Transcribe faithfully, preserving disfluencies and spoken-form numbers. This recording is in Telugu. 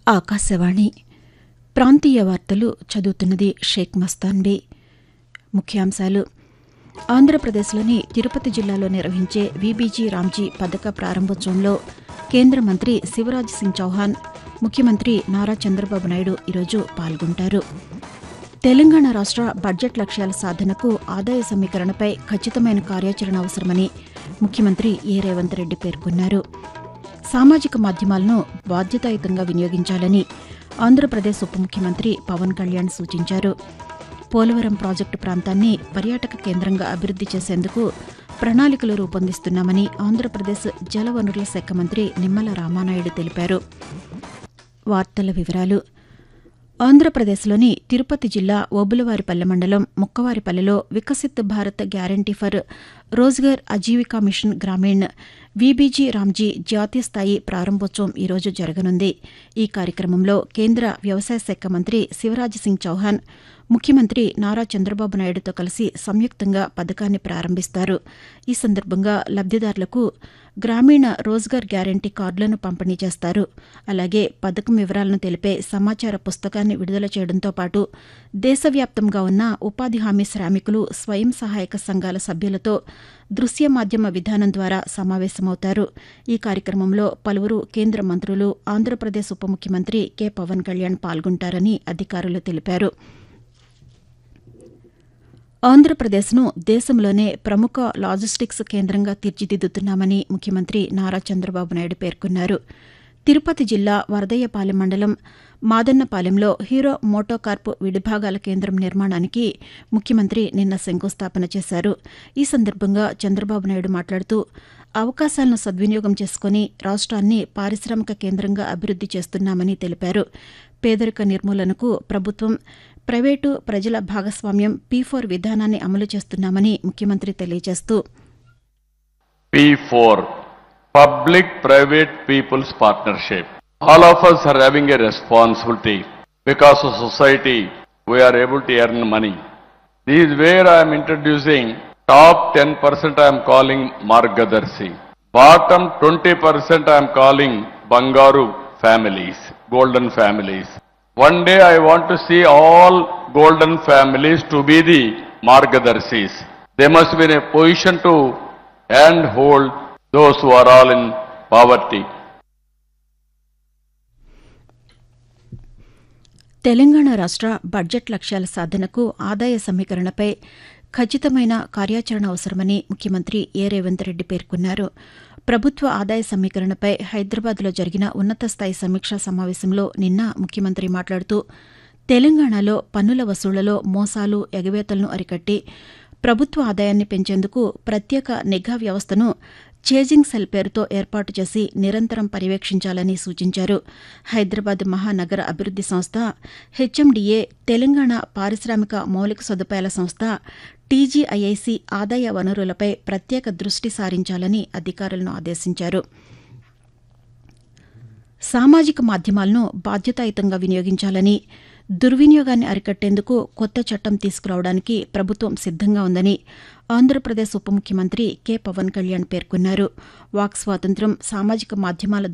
ఆకాశవాణి ప్రాంతీయ వార్తలు చదువుతున్నది షేక్ మస్తాన్బీ. ముఖ్యాంశాలు: ఆంధ్రప్రదేశ్లోని తిరుపతి జిల్లాలో నిర్వహించే వీబీజీ రామ్జీ పథక ప్రారంభోత్సవంలో కేంద్ర మంత్రి శివరాజ్ సింగ్ చౌహాన్, ముఖ్యమంత్రి నారా చంద్రబాబు నాయుడు ఈరోజు పాల్గొంటారు. తెలంగాణ రాష్ట బడ్జెట్ లక్ష్యాల సాధనకు ఆదాయ సమీకరణపై ఖచ్చితమైన కార్యాచరణ అవసరమని ముఖ్యమంత్రి ఏ రేవంత్ రెడ్డి పేర్కొన్నారు. సామాజిక మాధ్యమాలను బాధ్యతాయుతంగా వినియోగించాలని ఆంధ్రప్రదేశ్ ఉప ముఖ్యమంత్రి పవన్ కళ్యాణ్ సూచించారు. పోలవరం ప్రాజెక్టు ప్రాంతాన్ని పర్యాటక కేంద్రంగా అభివృద్ది చేసేందుకు ప్రణాళికలు రూపొందిస్తున్నామని ఆంధ్రప్రదేశ్ జలవనరుల శాఖ మంత్రి నిమ్మల రామానాయుడు తెలిపారు. వార్తల వివరాలు: ఆంధ్రప్రదేశ్లోని తిరుపతి జిల్లా ఓబులవారిపల్లె మండలం ముక్కవారిపల్లెలో Viksit Bharat guarantee for Rozgar Aajeevika machine Grameen VBG Ramji జాతీయ స్థాయి ప్రారంభోత్సవం ఈరోజు జరగనుంది. ఈ కార్యక్రమంలో కేంద్ర వ్యవసాయ శాఖ మంత్రి శివరాజ్ సింగ్ చౌహాన్, ముఖ్యమంత్రి నారా చంద్రబాబు నాయుడుతో కలిసి సంయుక్తంగా పథకాన్ని ప్రారంభిస్తారు. ఈ సందర్భంగా లబ్దిదారులకు గ్రామీణ రోజ్గార్ గ్యారంటీ కార్డులను పంపిణీ చేస్తారు. అలాగే పథకం వివరాలను తెలిపే సమాచార పుస్తకాన్ని విడుదల చేయడంతో పాటు దేశవ్యాప్తంగా ఉన్న ఉపాధి హామీ శ్రామికులు, స్వయం సహాయక సంఘాల సభ్యులతో దృశ్య మాధ్యమ విధానం ద్వారా సమావేశమవుతారు. ఈ కార్యక్రమంలో పలువురు కేంద్ర మంత్రులు, ఆంధ్రప్రదేశ్ ఉప ముఖ్యమంత్రి కె పవన్ కళ్యాణ్ పాల్గొంటారని అధికారులు తెలిపారు. ఆంధ్రప్రదేశ్ను దేశంలోనే ప్రముఖ లాజిస్టిక్స్ కేంద్రంగా తీర్చిదిద్దుతున్నామని ముఖ్యమంత్రి నారా చంద్రబాబు నాయుడు పేర్కొన్నారు. తిరుపతి జిల్లా వరదయ్యపాలెం మండలం మాదన్నపాలెంలో హీరో మోటోకార్ప్ విడిభాగాల కేంద్రం నిర్మాణానికి ముఖ్యమంత్రి నిన్న శంకుస్థాపన చేశారు. ఈ సందర్భంగా చంద్రబాబు నాయుడు మాట్లాడుతూ, అవకాశాలను సద్వినియోగం చేసుకుని రాష్ట్రాన్ని పారిశ్రామిక కేంద్రంగా అభివృద్ది చేస్తున్నామని తెలిపారు. పేదరిక నిర్మూలనకు ప్రభుత్వం, ప్రైవేటు, ప్రజల భాగస్వామ్యం పీ ఫోర్ విధానాన్ని అమలు చేస్తున్నామని ముఖ్యమంత్రి తెలియజేస్తూ, P four Public Private People's Partnership. All of us are having a responsibility. Because of society, we are able to earn money. This is where I am introducing top ten percent I am calling Margadarshi. Bottom twenty percent I am calling Bangaru families, golden families. One day I want to see all golden families to be the Margadarshis. They must be in a position to and hold those who are all in poverty. Telangana రాష్ట్ర బడ్జెట్ లక్ష్యాల సాధనకు ఆదాయ సమీకరణపై ఖచ్చితమైన కార్యాచరణ అవసరమని ముఖ్యమంత్రి ఏ రేవంత్ రెడ్డి పేర్కొన్నారు. ప్రభుత్వ ఆదాయ సమీకరణపై హైదరాబాద్లో జరిగిన ఉన్నత స్థాయి సమీక్షా సమావేశంలో నిన్న ముఖ్యమంత్రి మాట్లాడుతూ, తెలంగాణలో పన్నుల వసూళ్లలో మోసాలు, ఎగవేతలను అరికట్టి ప్రభుత్వ ఆదాయాన్ని పెంచేందుకు ప్రత్యేక నిఘా వ్యవస్థను చేజింగ్ సెల్ పేరుతో ఏర్పాటు చేసి నిరంతరం పర్యవేక్షించాలని సూచించారు. హైదరాబాద్ మహానగర అభివృద్ది సంస్థ, హెచ్ఎండిఏ, తెలంగాణ పారిశ్రామిక మౌలిక సదుపాయాల సంస్థ, టీజీఐఐసి ఆదాయ వనరులపై ప్రత్యేక దృష్టి సారించాలని అధికారులను ఆదేశించారు. సామాజిక మాధ్యమాలను బాధ్యతాయుతంగా వినియోగించాలని, దుర్వినియోగాన్ని అరికట్టేందుకు కొత్త చట్టం తీసుకురావడానికి ప్రభుత్వం సిద్దంగా ఉందని ఆంధ్రప్రదేశ్ ఉప ముఖ్యమంత్రి కె పవన్ కళ్యాణ్ పేర్కొన్నారు. వాక్ స్వాతంత్ర్యం, సామాజిక మాధ్యమాల